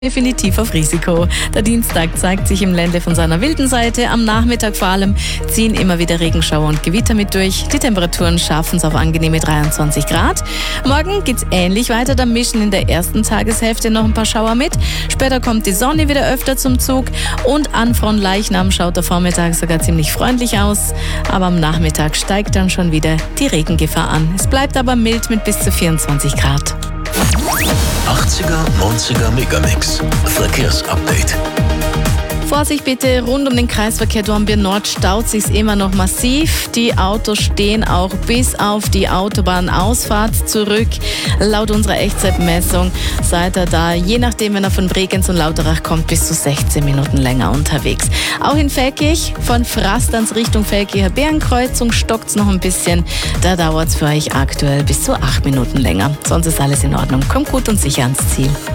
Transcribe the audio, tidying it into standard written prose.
Definitiv auf Risiko. Der Dienstag zeigt sich im Ländle von seiner wilden Seite. Am Nachmittag vor allem ziehen immer wieder Regenschauer und Gewitter mit durch. Die Temperaturen schaffen es auf angenehme 23 Grad. Morgen geht's ähnlich weiter. Da mischen in der ersten Tageshälfte noch ein paar Schauer mit. Später kommt die Sonne wieder öfter zum Zug. Und an Fronleichnam schaut der Vormittag sogar ziemlich freundlich aus. Aber am Nachmittag steigt dann schon wieder die Regengefahr an. Es bleibt aber mild mit bis zu 24 Grad. 80er, 90er Megamix. Verkehrsupdate. Vorsicht bitte, rund um den Kreisverkehr Dornbirn Nord staut sich's immer noch massiv. Die Autos stehen auch bis auf die Autobahnausfahrt zurück. Laut unserer Echtzeitmessung seid ihr da, je nachdem, wenn er von Bregenz und Lauterach kommt, bis zu 16 Minuten länger unterwegs. Auch in Velkig, von Frastanz Richtung Velkiger Bärenkreuzung stockt's noch ein bisschen. Da dauert's für euch aktuell bis zu 8 Minuten länger. Sonst ist alles in Ordnung. Kommt gut und sicher ans Ziel.